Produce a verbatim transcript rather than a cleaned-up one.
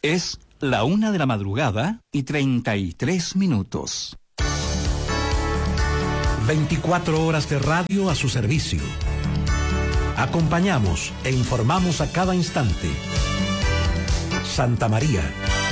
Es la una de la madrugada y treinta y tres minutos. veinticuatro horas de radio a su servicio. Acompañamos e informamos a cada instante. Santa María,